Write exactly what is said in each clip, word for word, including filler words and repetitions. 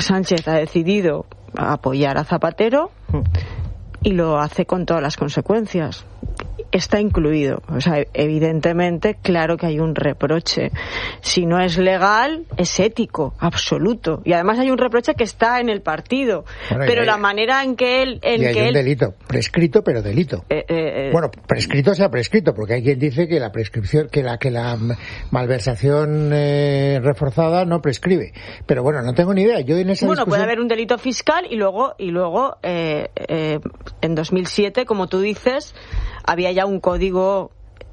Sánchez ha decidido apoyar a Zapatero y lo hace con todas las consecuencias. Está incluido, o sea, evidentemente, claro que hay un reproche. Si no es legal, es ético, absoluto. Y además hay un reproche que está en el partido. Bueno, pero hay, la manera en que él... En y hay que un él, delito, prescrito pero delito. Eh, eh, bueno, prescrito sea prescrito, porque hay quien dice que la prescripción, que la que la malversación eh, reforzada no prescribe. Pero bueno, no tengo ni idea. Yo en esa bueno, discusión... puede haber un delito fiscal y luego, y luego eh, eh, en dos mil siete, como tú dices, había ya un código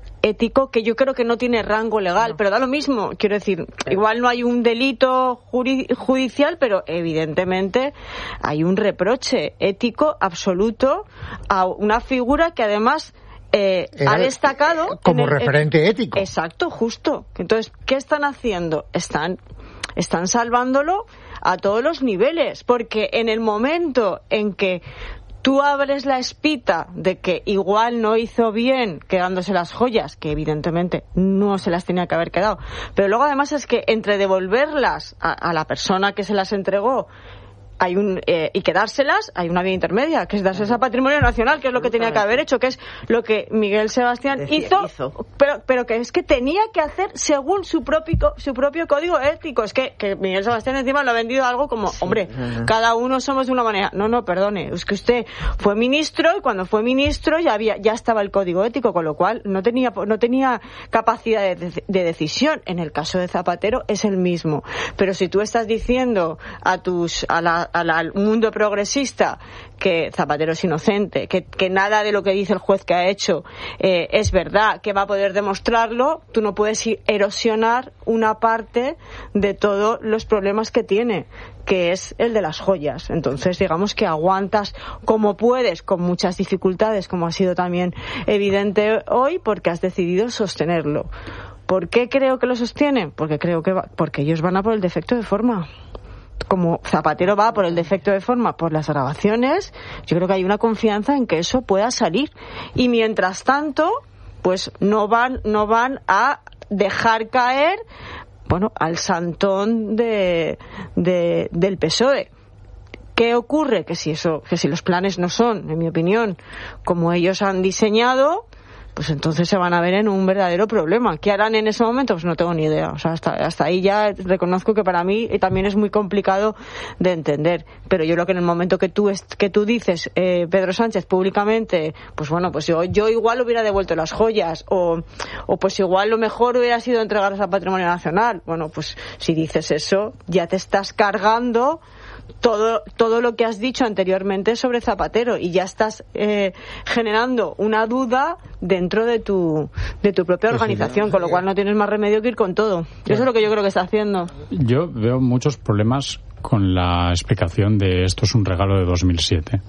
ético que yo creo que no tiene rango legal, no. Pero da lo mismo, quiero decir, igual no hay un delito juri- judicial, pero evidentemente hay un reproche ético absoluto a una figura que además eh, ha destacado como en el, referente en, ético. Exacto, justo. Entonces, ¿qué están haciendo? Están, están salvándolo a todos los niveles, porque en el momento en que tú abres la espita de que igual no hizo bien quedándose las joyas, que evidentemente no se las tenía que haber quedado, pero luego además es que entre devolverlas a, a la persona que se las entregó hay un eh, y quedárselas, hay una vía intermedia, que es darse a patrimonio nacional, que es lo que tenía que haber hecho, que es lo que Miguel Sebastián Decía, hizo, hizo, pero pero que es que tenía que hacer según su propio su propio código ético. Es que, que Miguel Sebastián encima lo ha vendido algo como, sí, hombre, uh-huh. cada uno somos de una manera. No, no, perdone, es que usted fue ministro y cuando fue ministro ya había ya estaba el código ético, con lo cual no tenía no tenía capacidad de, de, de decisión. En el caso de Zapatero es el mismo. Pero si tú estás diciendo a tus a la al mundo progresista que Zapatero es inocente, que, que nada de lo que dice el juez que ha hecho eh, es verdad, que va a poder demostrarlo, tú no puedes ir erosionar una parte de todos los problemas que tiene, que es el de las joyas. Entonces, digamos que aguantas como puedes, con muchas dificultades, como ha sido también evidente hoy, porque has decidido sostenerlo. ¿Por qué creo que lo sostienen? Porque creo que va, porque ellos van a por el defecto de forma. Como Zapatero va por el defecto de forma, por las grabaciones, yo creo que hay una confianza en que eso pueda salir. Y mientras tanto, pues no van, no van a dejar caer, bueno, al santón de, de, del P S O E. ¿Qué ocurre? Que si eso, que si los planes no son, en mi opinión, como ellos han diseñado, pues entonces se van a ver en un verdadero problema. ¿Qué harán en ese momento? Pues no tengo ni idea. O sea, hasta, hasta ahí ya reconozco que para mí también es muy complicado de entender. Pero yo creo que en el momento que tú que tú dices, eh, Pedro Sánchez, públicamente, pues bueno, pues yo, yo igual hubiera devuelto las joyas, o, o pues igual lo mejor hubiera sido entregarlas al Patrimonio Nacional. Bueno, pues si dices eso, ya te estás cargando todo todo lo que has dicho anteriormente sobre Zapatero y ya estás eh, generando una duda dentro de tu de tu propia organización, con lo cual no tienes más remedio que ir con todo. Eso es lo que yo creo que está haciendo. Yo veo muchos problemas con la explicación de esto es un regalo de dos mil siete.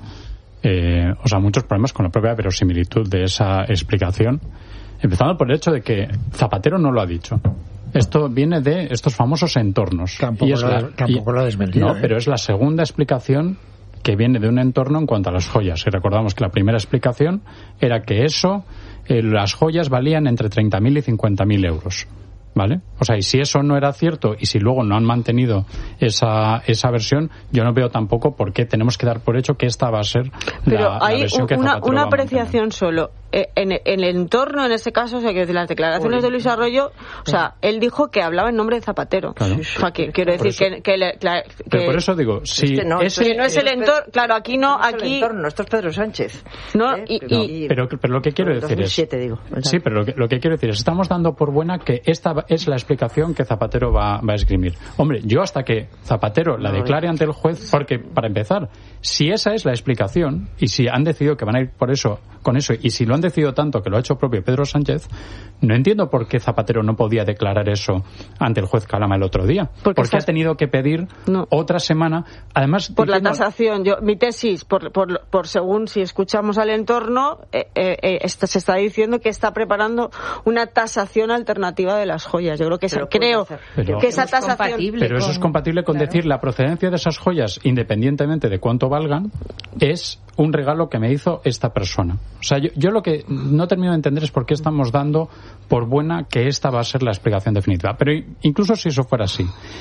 Eh, o sea, muchos problemas con la propia verosimilitud de esa explicación, empezando por el hecho de que Zapatero no lo ha dicho. Esto viene de estos famosos entornos. Tampoco, y es lo, la, tampoco y, lo ha desmentido. No, ¿eh? pero es la segunda explicación que viene de un entorno en cuanto a las joyas. Y recordamos que la primera explicación era que eso, eh, las joyas valían entre treinta mil y cincuenta mil euros. ¿Vale? O sea, y si eso no era cierto y si luego no han mantenido esa esa versión, yo no veo tampoco por qué tenemos que dar por hecho que esta va a ser Pero la, hay la versión que una, Zapatero una va a apreciación mantener. solo. Eh, en, en el entorno, en ese caso, o sea, que las declaraciones de Luis Arroyo, o sea, él dijo que hablaba en nombre de Zapatero. Claro. O sea, que, quiero decir eso, que... que, le, que pero por eso digo, si este no, ese, que no es el entorno, claro, aquí no, no es aquí... el entorno, esto es Pedro Sánchez. No, ¿Eh? y, pero, y, pero, pero lo que quiero decir dos mil siete, es... digo. Sí, pero lo que, lo que quiero decir es, estamos dando por buena que esta es la explicación que Zapatero va, va a esgrimir. Hombre, yo hasta que Zapatero la declare ante el juez, porque, para empezar, si esa es la explicación, y si han decidido que van a ir por eso, con eso, y si lo han decidido tanto que lo ha hecho propio Pedro Sánchez, no entiendo por qué Zapatero no podía declarar eso ante el juez Calama el otro día. Porque ¿Por qué estás... ha tenido que pedir no. otra semana? Además, por diciendo... la tasación. Yo, mi tesis, por, por, por según si escuchamos al entorno, eh, eh, esta, se está diciendo que está preparando una tasación alternativa de las joyas. Yo creo que esa, creo pero, que esa tasación... Pero eso es compatible con claro. decir la procedencia de esas joyas, independientemente de cuánto valgan, es un regalo que me hizo esta persona. O sea, yo, yo lo que no termino de entender es por qué estamos dando por buena que esta va a ser la explicación definitiva. Pero incluso si eso fuera así,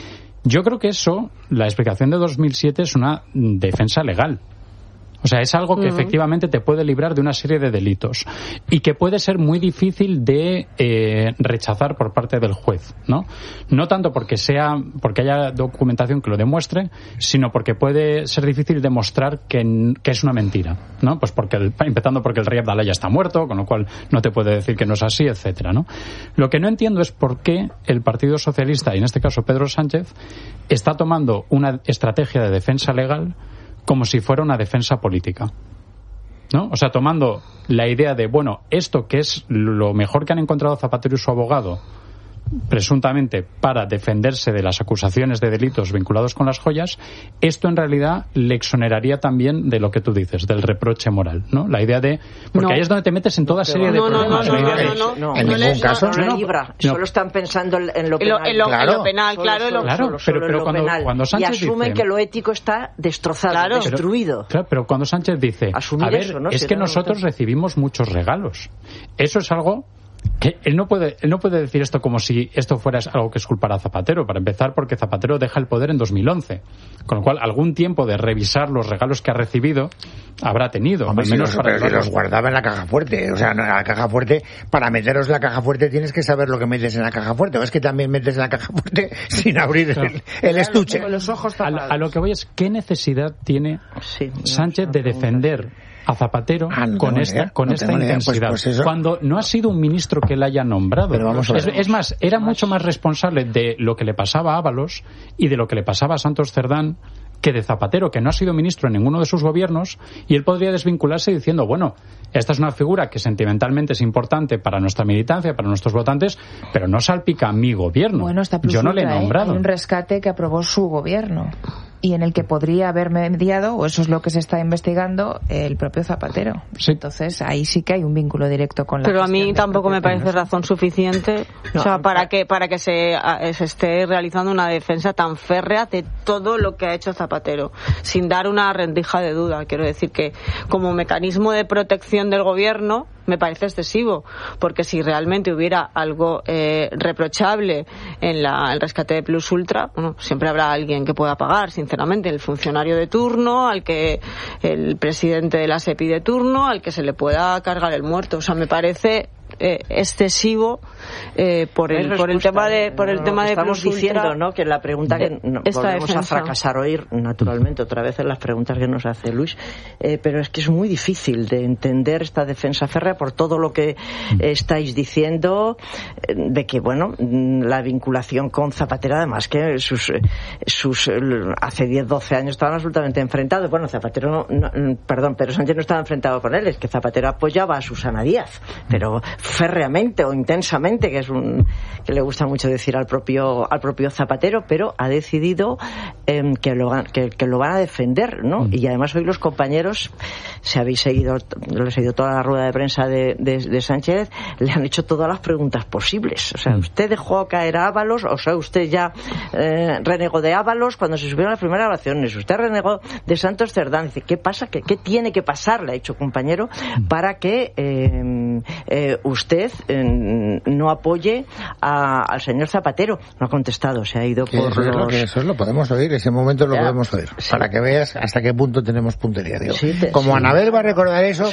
Yo creo que eso, la explicación de dos mil siete es una defensa legal. O sea, es algo que uh-huh. efectivamente te puede librar de una serie de delitos y que puede ser muy difícil de eh, rechazar por parte del juez, ¿no? No tanto porque sea porque haya documentación que lo demuestre, sino porque puede ser difícil demostrar que, que es una mentira, ¿no? Pues porque el, empezando porque el rey Abdalá ya está muerto, con lo cual no te puede decir que no es así, etcétera, ¿no? Lo que no entiendo es por qué el Partido Socialista, y en este caso Pedro Sánchez, está tomando una estrategia de defensa legal como si fuera una defensa política, ¿no? O sea, tomando la idea de, bueno, esto que es lo mejor que han encontrado Zapatero y su abogado, presuntamente para defenderse de las acusaciones de delitos vinculados con las joyas, esto en realidad le exoneraría también de lo que tú dices, del reproche moral, ¿no? La idea de... Porque no. ahí es donde te metes en toda serie de no, problemas. No, no, no, no, no, no, en no, ningún no, caso. No, no, libra. No. Solo están pensando en lo penal. En lo, claro. en lo penal, solo, claro. Solo, claro, solo, pero, solo pero cuando, penal. cuando Sánchez y asumen dice, que lo ético está destrozado, claro, destruido. Pero, claro, pero cuando Sánchez dice, Asumir a ver, eso, ¿no? es Si que no, nosotros no, recibimos muchos regalos. Eso es algo... que él no puede él no puede decir esto como si esto fuera algo que exculpara a Zapatero, para empezar porque Zapatero deja el poder en dos mil once, con lo cual algún tiempo de revisar los regalos que ha recibido habrá tenido. Hombre, al menos si los, para pero si los guardaba en la caja fuerte, o sea, no, en la caja fuerte, para meteros en la caja fuerte tienes que saber lo que metes en la caja fuerte, o es que también metes en la caja fuerte sin abrir claro. el, el estuche. Con los ojos a, a lo que voy es, ¿qué necesidad tiene sí, no, Sánchez no, de defender a Zapatero ah, no con esta, idea, con no esta intensidad, pues, pues cuando no ha sido un ministro que le haya nombrado? Pero vamos a ver. Es, es más, era mucho más responsable de lo que le pasaba a Ábalos y de lo que le pasaba a Santos Cerdán que de Zapatero, que no ha sido ministro en ninguno de sus gobiernos, y él podría desvincularse diciendo, bueno, esta es una figura que sentimentalmente es importante para nuestra militancia, para nuestros votantes, pero no salpica a mi gobierno. Bueno, está Yo no le he ¿eh? nombrado. Hay un rescate que aprobó su gobierno y en el que podría haber mediado, o eso es lo que se está investigando, el propio Zapatero. Sí. Entonces, ahí sí que hay un vínculo directo con la Pero a mí gestión tampoco me parece propio razón suficiente no, o sea, para que para que se, se esté realizando una defensa tan férrea de todo lo que ha hecho Zapatero, sin dar una rendija de duda. Quiero decir que como mecanismo de protección del gobierno me parece excesivo, porque si realmente hubiera algo eh, reprochable en la, el rescate de Plus Ultra, bueno, siempre habrá alguien que pueda pagar, sinceramente, el funcionario de turno, al que el presidente de la SEPI de turno, al que se le pueda cargar el muerto. O sea, me parece eh, excesivo eh, por el por el tema de por el no, tema de estamos Plus diciendo, Ultra, ¿no? Que la pregunta que no, volvemos defensa. a fracasar oír naturalmente otra vez en las preguntas que nos hace Luis, eh, pero es que es muy difícil de entender esta defensa férrea por todo lo que eh, estáis diciendo, eh, de que bueno, la vinculación con Zapatero, además que sus sus hace diez doce años estaban absolutamente enfrentados. Bueno, Zapatero no, no, perdón, Pedro Sánchez no estaba enfrentado con él, es que Zapatero apoyaba a Susana Díaz, pero férreamente o intensamente, que es un que le gusta mucho decir al propio al propio Zapatero, pero ha decidido eh, que lo que, que lo van a defender, ¿no? Mm. Y además hoy los compañeros, si habéis seguido lo he seguido toda la rueda de prensa de, de, de Sánchez, le han hecho todas las preguntas posibles. O sea, mm. usted dejó caer a Ábalos, o sea, usted ya eh, renegó de Ábalos cuando se subieron las primeras oraciones, usted renegó de Santos Cerdán. Dice, ¿qué pasa? ¿Qué, qué tiene que pasar? Le ha dicho compañero, mm. para que eh, eh, usted eh, no apoye a, al señor Zapatero. No ha contestado, se ha ido por eso, los... es lo que, eso lo podemos oír, ese momento lo ya, podemos oír, sí. Para que veas hasta qué punto tenemos puntería. Digo. Sí, te, como sí. Anabel va a recordar eso,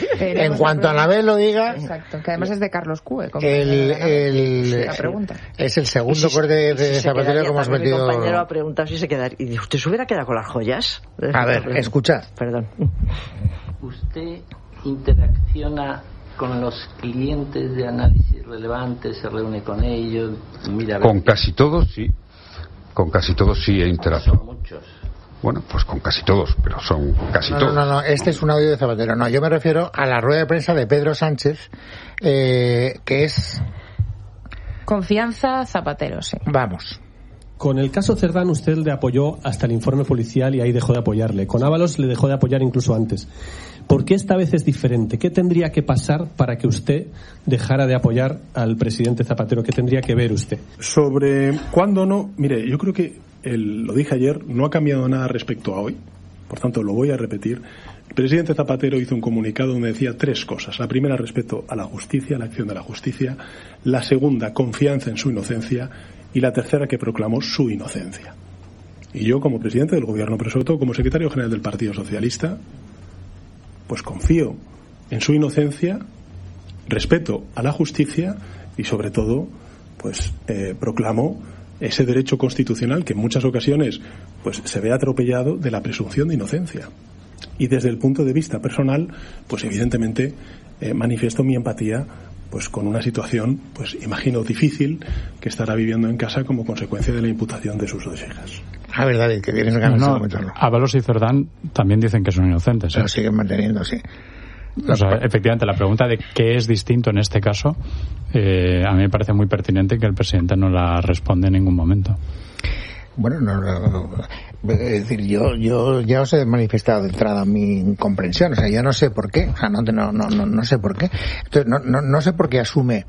en cuanto Anabel lo diga... Exacto, que además es de Carlos Cue. El, el, la pregunta. Es el segundo si, corte de, de si Zapatero que hemos metido... Mi compañero ha preguntado si se quedaría. Y ¿usted se hubiera quedado con las joyas? A ver, escuchad. Perdón. ¿Usted interacciona con los clientes de análisis relevantes, se reúne con ellos, mira... Con casi todos, sí. Con casi todos sí he interactuado. Son muchos. Bueno, pues con casi todos, pero son casi no, todos. No, no, no, este es un audio de Zapatero. No, yo me refiero a la rueda de prensa de Pedro Sánchez, eh, que es... Confianza Zapatero, sí. Vamos. Con el caso Cerdán usted le apoyó hasta el informe policial y ahí dejó de apoyarle. Con Ábalos le dejó de apoyar incluso antes. ¿Por qué esta vez es diferente? ¿Qué tendría que pasar para que usted dejara de apoyar al presidente Zapatero? ¿Qué tendría que ver usted? Sobre cuándo no, mire, yo creo que el, lo dije ayer, no ha cambiado nada respecto a hoy, por tanto lo voy a repetir. El presidente Zapatero hizo un comunicado donde decía tres cosas. La primera, respecto a la justicia, la acción de la justicia. La segunda, confianza en su inocencia. Y la tercera, que proclamó su inocencia. Y yo, como presidente del Gobierno, pero sobre todo como secretario general del Partido Socialista, pues confío en su inocencia, respeto a la justicia y, sobre todo, pues eh, proclamo ese derecho constitucional que en muchas ocasiones pues se ve atropellado de la presunción de inocencia. Y desde el punto de vista personal, pues evidentemente eh, manifiesto mi empatía pues con una situación, pues imagino, difícil que estará viviendo en casa como consecuencia de la imputación de sus dos hijas. A ver, David, que tienes ganas no, de comentarlo. Ábalos y Cerdán también dicen que son inocentes. ¿eh? Lo siguen manteniendo, sí. O sea, efectivamente, la pregunta de qué es distinto en este caso, eh, a mí me parece muy pertinente que el presidente no la responde en ningún momento. Bueno, no, no, es decir, yo, yo ya os he manifestado de entrada mi incomprensión, o sea, yo no sé por qué, o sea, no, no, no, no, no sé por qué. Entonces, no, no, no sé por qué asume.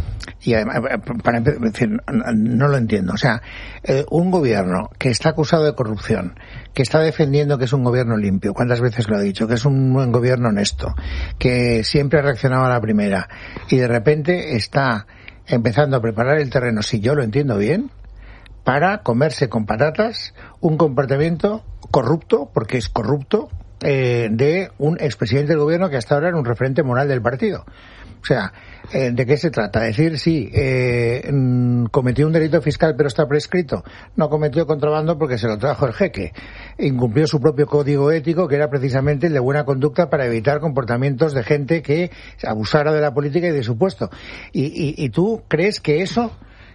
Y además, para decir, no, no lo entiendo. O sea, eh, un gobierno que está acusado de corrupción, que está defendiendo que es un gobierno limpio, ¿cuántas veces lo ha dicho? Que es un buen gobierno honesto, que siempre ha reaccionado a la primera, y de repente está empezando a preparar el terreno, si yo lo entiendo bien, para comerse con patatas un comportamiento corrupto, porque es corrupto, eh, de un expresidente del gobierno que hasta ahora era un referente moral del partido. O sea, eh, ¿de qué se trata? Decir, sí, eh, mm, cometió un delito fiscal pero está prescrito. No cometió contrabando porque se lo trajo el jeque. Incumplió su propio código ético, que era precisamente el de buena conducta para evitar comportamientos de gente que abusara de la política y de su puesto. ¿Y, y, y tú crees que eso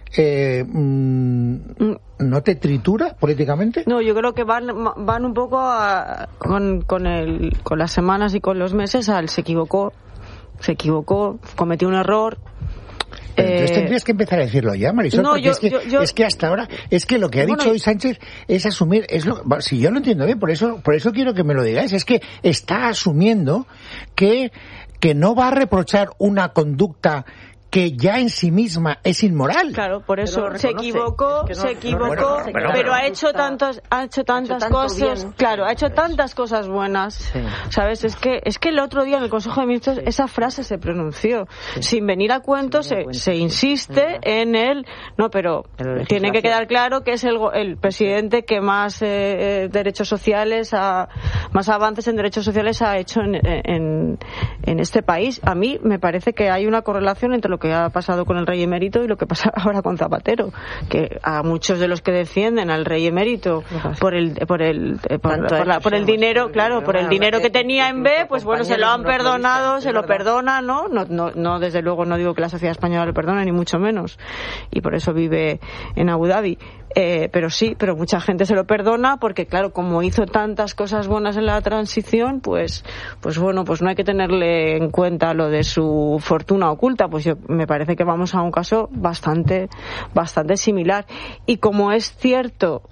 eh, mm, no te tritura políticamente? No, yo creo que van van un poco a, con, con, el, con las semanas y con los meses al se equivocó. Se equivocó, cometió un error. Pero entonces eh... tendrías que empezar a decirlo ya, Marisol, no, porque yo, es, que, yo, yo... es que hasta ahora, es que lo que ha bueno, dicho hoy Sánchez es asumir, es lo, si yo lo entiendo bien, por eso, por eso quiero que me lo digáis, es que está asumiendo que, que no va a reprochar una conducta que ya en sí misma es inmoral. Claro, por eso se equivocó, es que no, se equivocó, no, bueno, no, pero, pero ha hecho tantos, ha hecho tantas ha hecho cosas, bien. Claro, ha hecho tantas cosas buenas, sí. ¿Sabes? Es que es que el otro día en el Consejo de Ministros sí. esa frase se pronunció, sí. sin venir a cuento, se, se insiste sí. en el, no, pero tiene que quedar claro que es el, el presidente que más eh, derechos sociales, ha, más avances en derechos sociales ha hecho en, en, en este país. A mí me parece que hay una correlación entre lo que ha pasado con el rey emérito y lo que pasa ahora con Zapatero, que a muchos de los que defienden al rey emérito por el por el por, por, la, por el dinero, claro, por el dinero que tenía en B, pues bueno, se lo han perdonado, se lo perdona, ¿no? No, no, no, desde luego no digo que la sociedad española lo perdone, ni mucho menos, y por eso vive en Abu Dhabi. Eh, pero sí, pero mucha gente se lo perdona porque, claro, como hizo tantas cosas buenas en la transición, pues, pues bueno, pues no hay que tenerle en cuenta lo de su fortuna oculta. Pues yo me parece que vamos a un caso bastante, bastante similar. Y como es cierto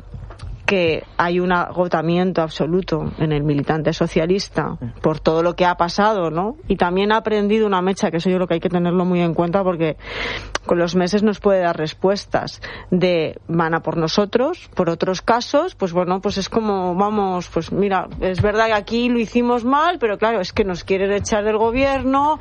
que hay un agotamiento absoluto en el militante socialista por todo lo que ha pasado, ¿no? Y también ha aprendido una mecha, que eso yo creo que hay que tenerlo muy en cuenta porque con los meses nos puede dar respuestas de van a por nosotros, por otros casos, pues bueno, pues es como vamos, pues mira, es verdad que aquí lo hicimos mal, pero claro, es que nos quieren echar del gobierno,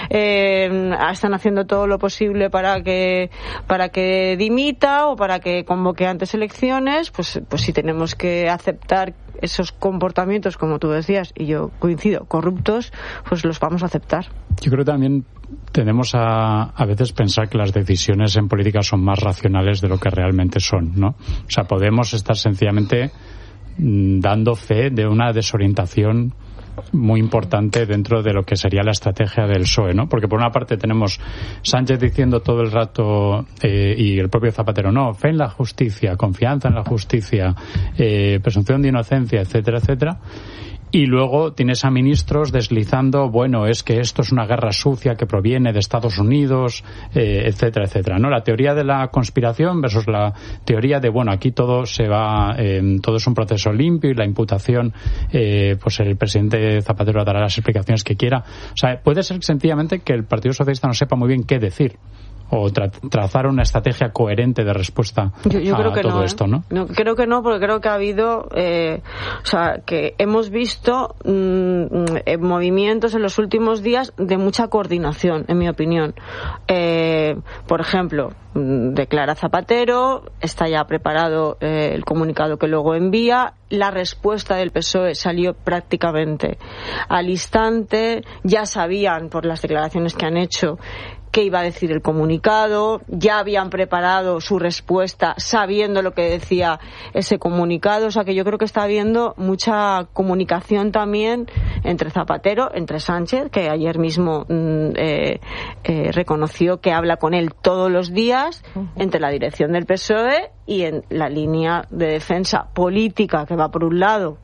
eh, están haciendo todo lo posible para que para que dimita o para que convoque antes elecciones, pues pues si te tenemos que aceptar esos comportamientos, como tú decías, y yo coincido, corruptos, pues los vamos a aceptar. Yo creo que también tendemos a a veces pensar que las decisiones en política son más racionales de lo que realmente son, ¿no? O sea, podemos estar sencillamente mmm, dando fe de una desorientación muy importante dentro de lo que sería la estrategia del P S O E, ¿no? Porque por una parte tenemos Sánchez diciendo todo el rato eh, y el propio Zapatero, no, fe en la justicia, confianza en la justicia, eh, presunción de inocencia, etcétera, etcétera. Y luego tienes a ministros deslizando, bueno, es que esto es una guerra sucia que proviene de Estados Unidos, eh, etcétera, etcétera, ¿no? La teoría de la conspiración versus la teoría de, bueno, aquí todo se va, eh, todo es un proceso limpio y la imputación, eh, pues el presidente Zapatero dará las explicaciones que quiera. O sea, puede ser sencillamente que el Partido Socialista no sepa muy bien qué decir. o tra trazar una estrategia coherente de respuesta yo, yo a creo que todo no, esto, ¿eh? ¿no? ¿no? Creo que no, porque creo que ha habido, eh, o sea, que hemos visto mmm, eh, movimientos en los últimos días de mucha coordinación, en mi opinión. Eh, por ejemplo, declara Zapatero, está ya preparado eh, el comunicado que luego envía, la respuesta del P S O E salió prácticamente al instante, ya sabían por las declaraciones que han hecho qué iba a decir el comunicado, ya habían preparado su respuesta sabiendo lo que decía ese comunicado, o sea que yo creo que está habiendo mucha comunicación también entre Zapatero, entre Sánchez, que ayer mismo mm, eh, eh, reconoció que habla con él todos los días, uh-huh. entre la dirección del P S O E y en la línea de defensa política que va por un lado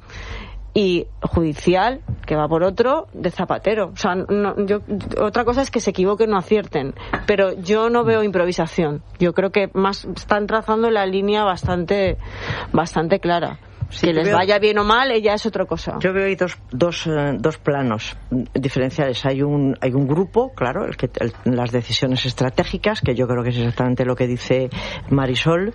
y judicial, que va por otro, de Zapatero. O sea, no, yo, otra cosa es que se equivoquen o acierten, pero yo no veo improvisación. Yo creo que más están trazando la línea bastante, bastante clara. Sí, que les veo, vaya bien o mal, ella es otra cosa. Yo veo ahí dos, dos, eh, dos planos diferenciales. Hay un, hay un grupo, claro, el que, el, las decisiones estratégicas, que yo creo que es exactamente lo que dice Marisol.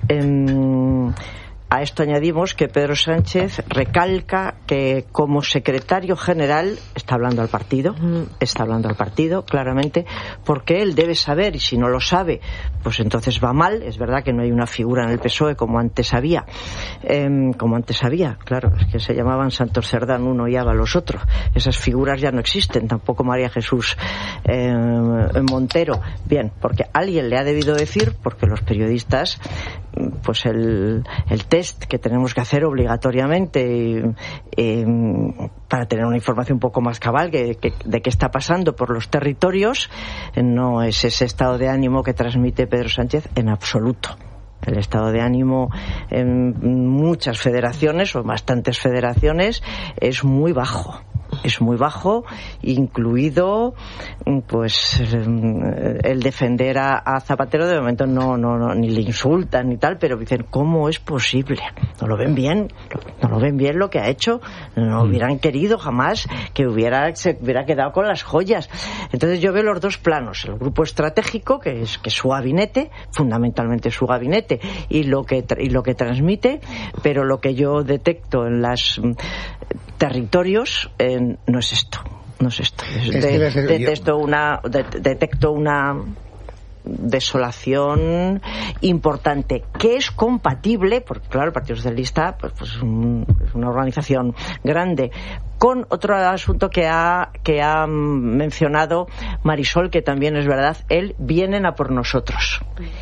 Eh, A esto añadimos que Pedro Sánchez recalca que como secretario general está hablando al partido, está hablando al partido, claramente, porque él debe saber, y si no lo sabe, pues entonces va mal. Es verdad que no hay una figura en el P S O E como antes había, eh, como antes había, claro, es que se llamaban Santos Cerdán uno y Ábalos otro. Esas figuras ya no existen, tampoco María Jesús eh, Montero. Bien, porque alguien le ha debido decir, porque los periodistas, pues el, el test que tenemos que hacer obligatoriamente eh, para tener una información un poco más cabal que, que, de qué está pasando por los territorios, no es ese estado de ánimo que transmite Pedro Sánchez en absoluto. El estado de ánimo en muchas federaciones o bastantes federaciones es muy bajo. Es muy bajo, incluido pues el defender a, a Zapatero. De momento no, no, no ni le insultan ni tal, pero dicen, ¿cómo es posible? No lo ven bien, no lo ven bien lo que ha hecho, no hubieran querido jamás que hubiera se hubiera quedado con las joyas. Entonces yo veo los dos planos, el grupo estratégico, que es que su gabinete, fundamentalmente su gabinete, y lo que y lo que transmite, pero lo que yo detecto en los territorios eh, no es esto, no es esto. Es de, de, detecto una de, detecto una desolación importante que es compatible, porque claro, el Partido Socialista pues, pues un, es una organización grande, con otro asunto que ha que ha mencionado Marisol, que también es verdad, él vienen a por nosotros.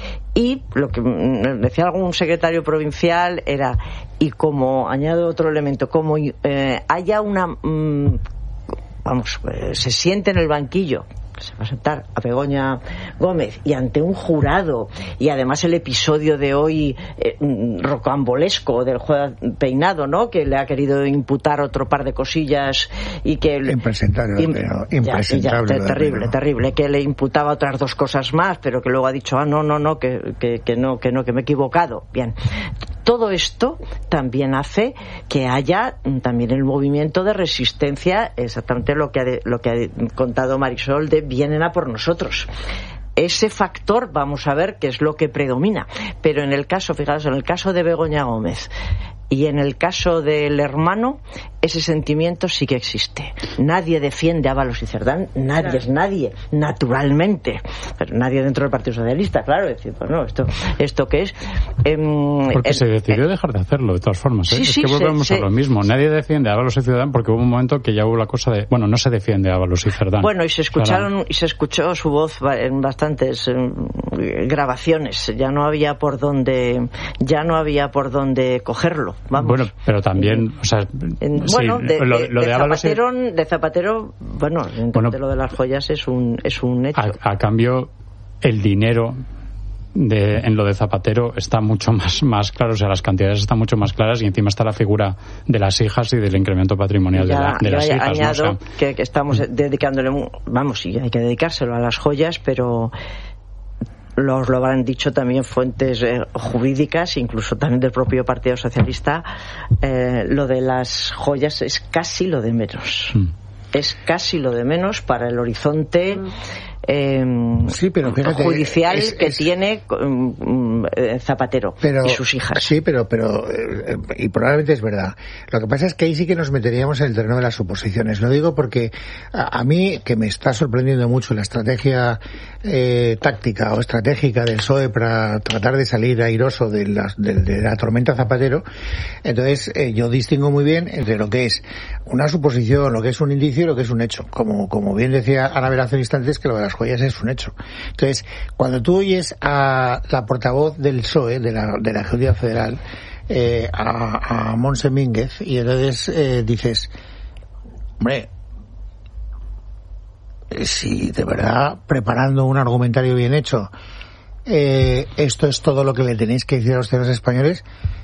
Y lo que decía algún secretario provincial era, y como añado otro elemento, como eh, haya una mmm, vamos, eh, se siente en el banquillo, se va a sentar a Begoña Gómez y ante un jurado, y además el episodio de hoy eh, rocambolesco del juez Peinado, ¿no?, que le ha querido imputar otro par de cosillas y que impresentable, im, pero, impresentable ya, ya, terrible, terrible, que le imputaba otras dos cosas más, pero que luego ha dicho, ah, no, no, no, que, que, que no, que no, que me he equivocado. Bien, todo esto también hace que haya también el movimiento de resistencia, exactamente lo que ha, de, lo que ha contado Marisol, de vienen a por nosotros. Ese factor, vamos a ver qué es lo que predomina. Pero en el caso, fijaos, en el caso de Begoña Gómez y en el caso del hermano, ese sentimiento sí que existe. Nadie defiende a Ábalos y Cerdán, nadie claro. es nadie, naturalmente, pero nadie dentro del Partido Socialista, claro, decir, pues no, esto, esto qué es. Eh, porque el, se decidió eh, dejar de hacerlo, de todas formas. ¿eh? Sí, es sí, que volvemos se, a lo mismo. Nadie defiende a Ábalos y Cerdán porque hubo un momento que ya hubo la cosa de, bueno, no se defiende a Ábalos y Cerdán. Bueno, y se escucharon claro. y se escuchó su voz en bastantes eh, grabaciones. Ya no había por dónde, ya no había por dónde cogerlo. Vamos. Bueno, pero también, o sea, en, bueno, sí, de, lo, de, lo de, de, Ábalos Zapatero, y... de Zapatero, bueno, bueno, de lo de las joyas es un es un hecho. A, a cambio, el dinero de, en lo de Zapatero está mucho más, más claro, o sea, las cantidades están mucho más claras, y encima está la figura de las hijas y del incremento patrimonial ya, de, la, de las hijas. Añado, ¿no? O sea, que, que estamos dedicándole, vamos, y hay que dedicárselo a las joyas, pero los lo habrán dicho también fuentes eh, jurídicas, incluso también del propio Partido Socialista, eh, lo de las joyas es casi lo de menos. Mm. Es casi lo de menos para el horizonte eh, sí, pero fíjate, judicial es, que es, tiene um, Zapatero pero, y sus hijas. Sí, pero, pero eh, y probablemente es verdad. Lo que pasa es que ahí sí que nos meteríamos en el terreno de las suposiciones. Lo digo porque a, a mí, que me está sorprendiendo mucho la estrategia eh, táctica o estratégica del P S O E para tratar de salir airoso de la, de, de la tormenta Zapatero, entonces eh, yo distingo muy bien entre lo que es una suposición, lo que es un indicio y lo que es un hecho. Como, como bien decía Anabel hace instantes, que lo de las joyas es un hecho. Entonces, cuando tú oyes a la portavoz del P S O E, de la, de la Ejecutiva Federal, eh, a, a Montse Mínguez, y entonces eh, dices, hombre, si de verdad, preparando un argumentario bien hecho, eh, esto es todo lo que le tenéis que decir a los ciudadanos españoles,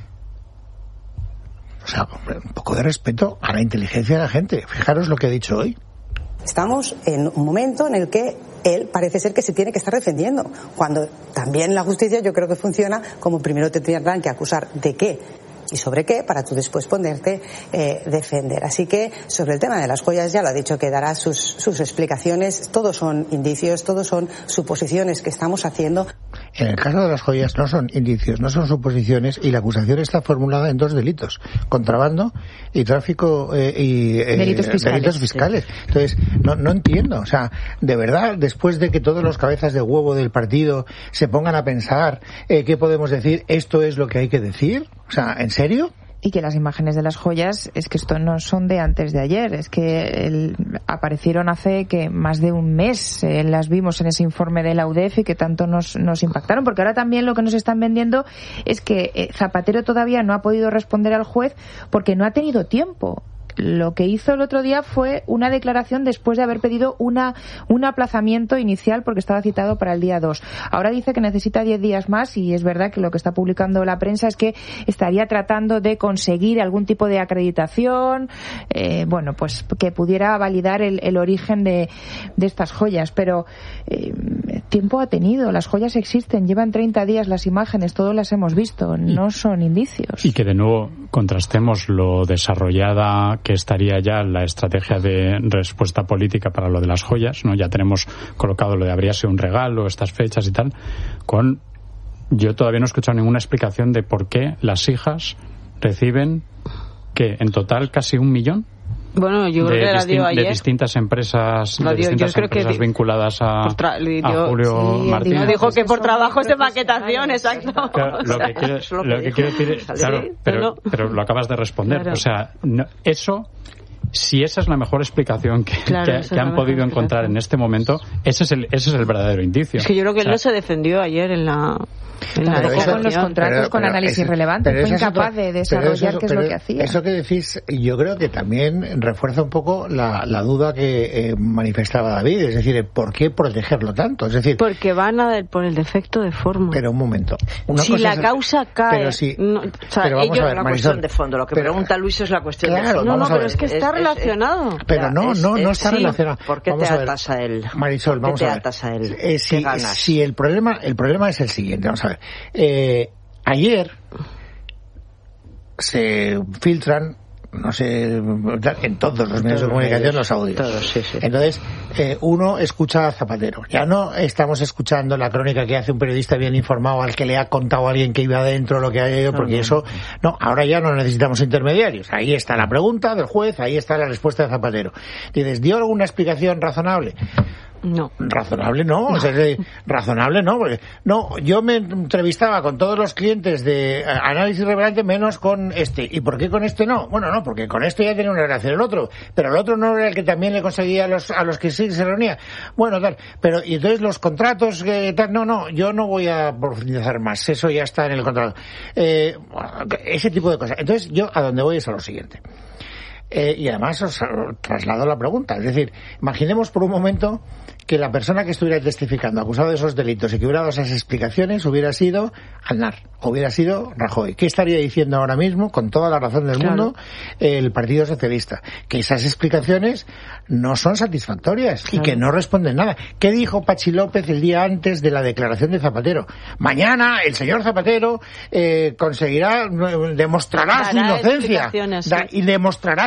o sea, hombre, un poco de respeto a la inteligencia de la gente. Fijaros lo que he dicho hoy. Estamos en un momento en el que él parece ser que se tiene que estar defendiendo, cuando también la justicia yo creo que funciona como primero te tendrán que acusar de qué y sobre qué para tú después ponerte eh, defender. Así que sobre el tema de las joyas ya lo ha dicho que dará sus, sus explicaciones. Todos son indicios, todos son suposiciones que estamos haciendo. En el caso de las joyas no son indicios, no son suposiciones, y la acusación está formulada en dos delitos: contrabando y tráfico eh, y eh, delitos fiscales. Delitos fiscales. Sí. Entonces, no, no entiendo, o sea, de verdad, después de que todos los cabezas de huevo del partido se pongan a pensar eh, qué podemos decir, esto es lo que hay que decir, o sea, ¿en serio? Y que las imágenes de las joyas, es que esto no son de antes de ayer, es que el, aparecieron hace que más de un mes, eh, las vimos en ese informe de la U D E F y que tanto nos, nos impactaron, porque ahora también lo que nos están vendiendo es que eh, Zapatero todavía no ha podido responder al juez porque no ha tenido tiempo. Lo que hizo el otro día fue una declaración después de haber pedido una un aplazamiento inicial porque estaba citado para el día dos. Ahora dice que necesita diez días más, y es verdad que lo que está publicando la prensa es que estaría tratando de conseguir algún tipo de acreditación, eh, bueno, pues que pudiera validar el, el origen de, de estas joyas. Pero eh, tiempo ha tenido, las joyas existen, llevan treinta días las imágenes, todos las hemos visto, no son indicios. Y que de nuevo contrastemos lo desarrollada que estaría ya la estrategia de respuesta política para lo de las joyas, ¿no? Ya tenemos colocado lo de habría sido un regalo, estas fechas y tal, con... Yo todavía no he escuchado ninguna explicación de por qué las hijas reciben, que en total casi un millón. Bueno, yo creo que la dio ayer. De distintas empresas, la de dio, distintas empresas que vinculadas a, tra- dio, a Julio sí, Martínez. Dijo, dijo que por trabajos de maquetación, exacto. Claro, lo, que quiero, lo, lo que quiero decir es, claro, sí, pero, no. pero lo acabas de responder. Claro. O sea, no, eso, si esa es la mejor explicación que, claro, que, que han podido encontrar en este momento, ese es el, ese es el verdadero indicio. Es que yo creo que o sea, él no se defendió ayer en la... Tampoco eso, con los contratos pero, con pero, análisis eso, relevante, fue incapaz otro, de desarrollar eso, qué es lo que hacía. Eso que decís, yo creo que también refuerza un poco la, la duda que eh, manifestaba David, es decir, ¿por qué protegerlo tanto? Es decir, porque van a por el defecto de forma. Pero un momento. Una si cosa la es, causa cae, pero si, no, o sea, pero vamos ellos, a ver, la Marisol, cuestión de fondo. Lo que pero, pregunta Luis es la cuestión claro, de fondo. No, no, pero ver. es que está es, relacionado. Es, pero no, es, no, no es, está sí, relacionado. ¿Por qué vamos te a ver. atas a él? Marisol, vamos ¿Por qué a te ver. atas a él? Eh, si, si el problema, el problema es el siguiente, vamos a ver. Eh, Ayer se filtran, no sé, en todos los medios de comunicación los audios. Todos, sí, sí. Entonces, eh, uno escucha a Zapatero. Ya no estamos escuchando la crónica que hace un periodista bien informado al que le ha contado a alguien que iba adentro lo que ha ido, porque no, eso, no, ahora ya no necesitamos intermediarios. Ahí está la pregunta del juez, ahí está la respuesta de Zapatero. Dices, ¿dio alguna explicación razonable? No. Razonable no, no. O sea, razonable no, porque no, yo me entrevistaba con todos los clientes de análisis relevante menos con este. ¿Y por qué con este no? Bueno, no, porque con este ya tenía una relación el otro, pero el otro no era el que también le conseguía a los, a los que sí se reunía. Bueno, tal, pero y entonces los contratos, eh, tal, no, no, yo no voy a profundizar más, eso ya está en el contrato. Eh, ese tipo de cosas. Entonces yo a donde voy es a lo siguiente. Eh, y además os traslado la pregunta. Es decir, imaginemos por un momento que la persona que estuviera testificando acusado de esos delitos y que hubiera dado esas explicaciones hubiera sido Aznar, hubiera sido Rajoy. ¿Qué estaría diciendo ahora mismo, con toda la razón del claro. mundo, el Partido Socialista? Que esas explicaciones no son satisfactorias claro. y que no responden nada. ¿Qué dijo Pachi López el día antes de la declaración de Zapatero? Mañana el señor Zapatero eh, conseguirá, demostrará Dará su inocencia da, y demostrará su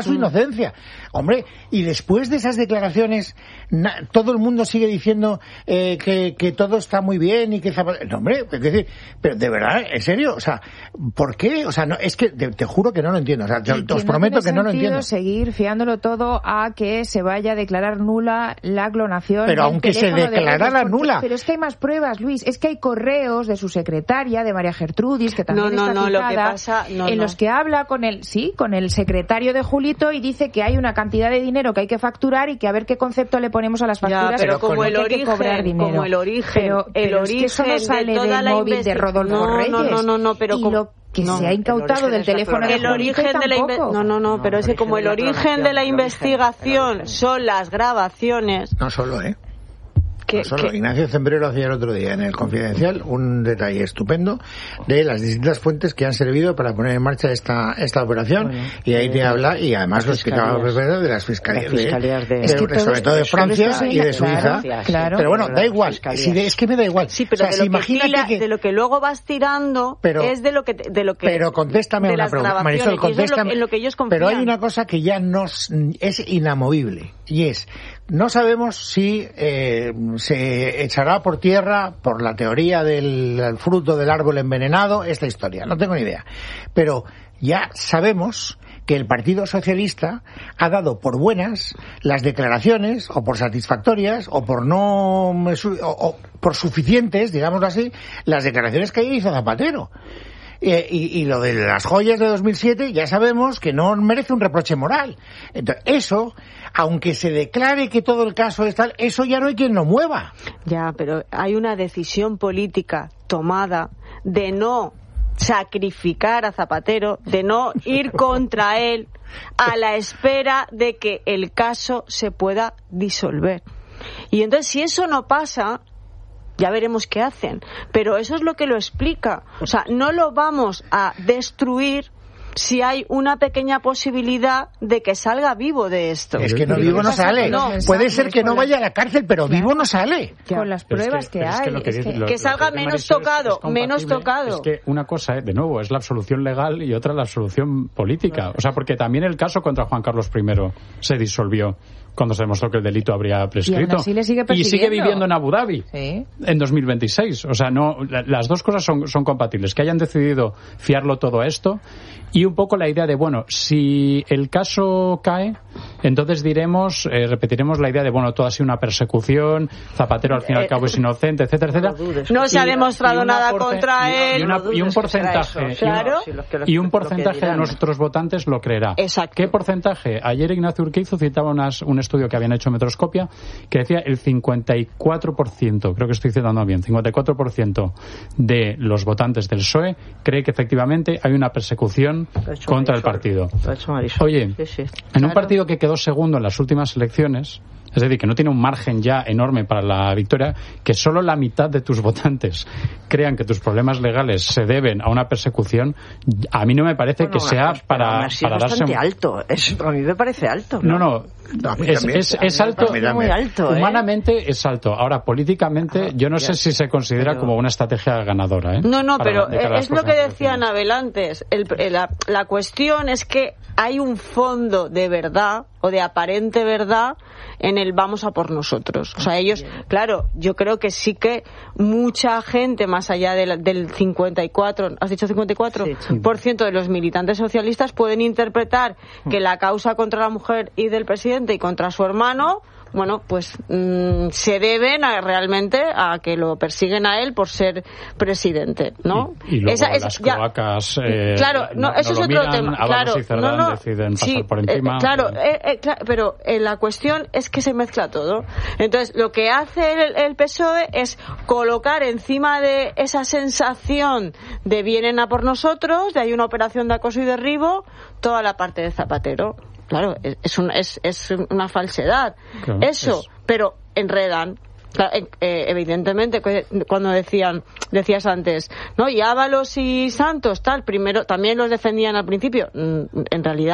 su inocencia. Hombre, y después de esas declaraciones, na, todo el mundo sigue diciendo eh, que, que todo está muy bien y que Zapatero... No, hombre, es decir, pero de verdad, en serio, o sea, ¿por qué? O sea, no, es que te, te juro que no lo entiendo. O sea, te, os prometo no que no lo entiendo. Seguir fiándolo todo a que se vaya a declarar nula la clonación. Pero aunque se declarara de nula. Pero es que hay más pruebas, Luis. Es que hay correos de su secretaria, de María Gertrudis, que también no, no, está no, citada, lo que pasa, no, en no. los que habla con el, sí, con el secretario de Julito y dice que hay una cantidad de dinero que hay que facturar y que a ver qué concepto le ponemos a las facturas. Ya, pero como el, origen, como el origen, pero, el pero origen, es que eso no sale de toda del la móvil de Rodolfo no, Reyes. No, no, no, no, pero y como... lo que no, se ha incautado del teléfono de el origen de la tampoco. No, no, no, no, pero es que como el origen de la investigación son las grabaciones... No solo, ¿eh? Que, no solo. que... Ignacio Zembrero hacía el otro día en el Confidencial un detalle estupendo de las distintas fuentes que han servido para poner en marcha esta esta operación, bueno, y ahí te habla, y además lo explicaba de las fiscalías, las fiscalías de, de, de, de, sobre todo de Francia y de Suiza, claro, claro. Pero bueno, da igual, si de, es que me da igual. Sí, pero o sea, de, si lo que tira, que... de lo que luego vas tirando pero, es de lo que de lo que pero contéstame una pregunta, Marisol, contéstame. En lo que ellos pero hay una cosa que ya nos es inamovible, y es, no sabemos si eh, se echará por tierra, por la teoría del, del fruto del árbol envenenado, esta historia. No tengo ni idea. Pero ya sabemos que el Partido Socialista ha dado por buenas las declaraciones, o por satisfactorias, o por no... o, o por suficientes, digámoslo así, las declaraciones que hizo Zapatero. Eh, y, y lo de las joyas de dos mil siete ya sabemos que no merece un reproche moral. Entonces, eso, aunque se declare que todo el caso es tal, eso ya no hay quien lo mueva. Ya, pero hay una decisión política tomada de no sacrificar a Zapatero, de no ir contra él a la espera de que el caso se pueda disolver. Y entonces, si eso no pasa, ya veremos qué hacen. Pero eso es lo que lo explica. O sea, no lo vamos a destruir si hay una pequeña posibilidad de que salga vivo de esto. Es que no vivo no sale. No, puede ser que no vaya a la cárcel, pero vivo no sale. Con las pruebas que hay. Que salga menos tocado, menos tocado. Es que una cosa, de nuevo, es la absolución legal y otra la absolución política. O sea, porque también el caso contra Juan Carlos primero se disolvió cuando se demostró que el delito habría prescrito. Y, le sigue, y sigue viviendo en Abu Dhabi, ¿sí?, en dos mil veintiséis. O sea, no, las dos cosas son, son compatibles. Que hayan decidido fiarlo todo a esto, y un poco la idea de, bueno, si el caso cae, entonces diremos, eh, repetiremos la idea de, bueno, todo ha sido una persecución, Zapatero al fin y al cabo es inocente, etcétera, etcétera. No se ha demostrado nada contra él. Y, una, y un porcentaje, claro, y un porcentaje de nuestros votantes lo creerá. Exacto. ¿Qué porcentaje? Ayer Ignacio Urquizu citaba unas, un estudio que habían hecho Metroscopia que decía el cincuenta y cuatro por ciento, creo que estoy citando bien, cincuenta y cuatro por ciento de los votantes del P S O E cree que efectivamente hay una persecución contra el partido. Oye, sí, sí. En claro. un partido que quedó segundo en las últimas elecciones, es decir, que no tiene un margen ya enorme para la victoria, que solo la mitad de tus votantes crean que tus problemas legales se deben a una persecución, a mí no me parece bueno, que sea pues, para, para es darse... bastante alto, es, a mí me parece alto. No, no, no es, es, es alto, es muy alto, ¿eh? Humanamente es alto. Ahora, políticamente, ah, yo no sé si se considera pero... como una estrategia ganadora, ¿eh? No, no, para, pero es lo que decía Anabel antes. El, la, la cuestión es que hay un fondo de verdad, o de aparente verdad, en el vamos a por nosotros. O sea, ellos, claro, yo creo que sí que mucha gente, más allá del, del cincuenta y cuatro, ¿has dicho cincuenta y cuatro? Sí, sí. Por ciento de los militantes socialistas pueden interpretar que la causa contra la mujer y del presidente y contra su hermano, bueno, pues mmm, se deben a, realmente a que lo persiguen a él por ser presidente, ¿no? Y, y luego Esa, es, las cloacas, ya, eh, claro, no, no, eso no es otro tema. Claro, y Cerdán no, no, deciden sí, pasar por encima. Eh, claro, eh, eh, claro, pero eh, la cuestión es que se mezcla todo. Entonces, lo que hace el, el P S O E es colocar encima de esa sensación de vienen a por nosotros, de hay una operación de acoso y derribo, toda la parte de Zapatero. Claro, es, un, es, es una falsedad. Claro, eso, es... pero enredan. Claro, eh, evidentemente, cuando decían, decías antes, ¿no? Y Ábalos y Santos, tal, primero, también los defendían al principio. En realidad,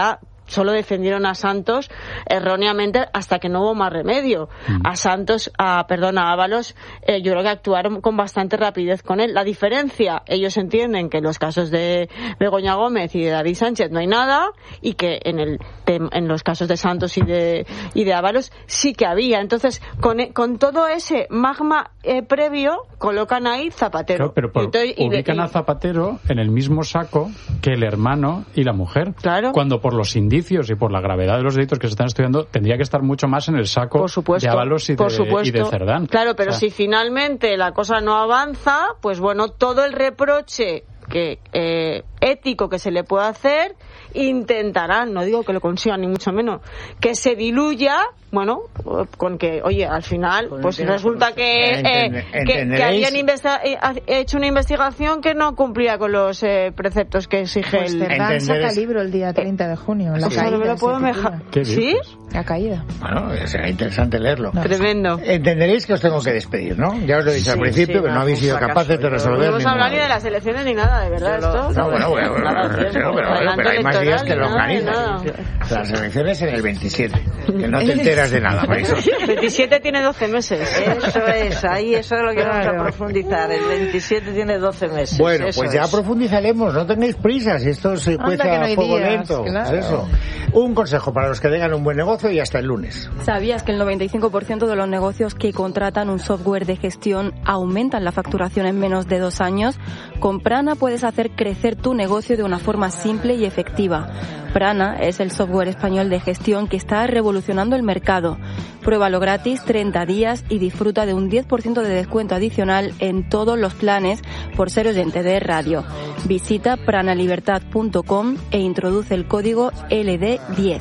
solo defendieron a Santos erróneamente hasta que no hubo más remedio. Mm. A Santos, a, perdón, a Ábalos, eh, yo creo que actuaron con bastante rapidez con él. La diferencia, ellos entienden que en los casos de Begoña Gómez y de David Sánchez no hay nada, y que en el en los casos de Santos y de y de Ábalos sí que había. Entonces, con, con todo ese magma eh, previo, colocan ahí Zapatero. Claro, pero por, Entonces, ubican y, a Zapatero en el mismo saco que el hermano y la mujer. Claro. Cuando por los indicios y por la gravedad de los delitos que se están estudiando, tendría que estar mucho más en el saco por supuesto, de Ábalos y, por de, supuesto. y de Cerdán. Claro, pero o sea, si finalmente la cosa no avanza, pues bueno, todo el reproche que eh, ético que se le puede hacer, intentarán, no digo que lo consigan ni mucho menos, que se diluya, bueno, con que, oye, al final, pues resulta que, eh, que, que habían investi- hecho una investigación que no cumplía con los eh, preceptos que exige pues el... Cerdán saca libro el día treinta de junio, La sí. Caída. No me lo puedo dejar. ¿Sí? La Caída. Bueno, será interesante leerlo. No. Tremendo. Entenderéis que os tengo que despedir, ¿no? Ya os lo he dicho sí, al principio, sí, pero no habéis sido capaces de resolver. No hemos hablado ni de las elecciones ni nada, de verdad, lo, esto. No, bueno, bueno, bueno, bueno, pero, pero, bueno, pero hay más días que lo organizan. Las elecciones en el veintisiete, que no te enteras de nada, Marisol. veintisiete tiene doce meses. Eso es, ahí eso es lo que claro. vamos a profundizar. El veintisiete tiene doce meses. Bueno, eso pues ya es. profundizaremos, no tengáis prisa, si esto se cueza no a fuego días, lento. Claro. Pues eso. Un consejo para los que tengan un buen negocio y hasta el lunes. ¿Sabías que el noventa y cinco por ciento de los negocios que contratan un software de gestión aumentan la facturación en menos de dos años? Con Prana puedes hacer crecer tu negocio de una forma simple y efectiva. Prana es el software español de gestión que está revolucionando el mercado. Pruébalo gratis treinta días y disfruta de un diez por ciento de descuento adicional en todos los planes por ser oyente de radio. Visita pranalibertad punto com e introduce el código L D diez.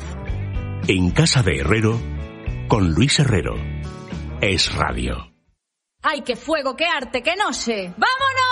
En Casa de Herrero, con Luis Herrero. Es Radio. ¡Ay, qué fuego, qué arte, qué noche! ¡Vámonos!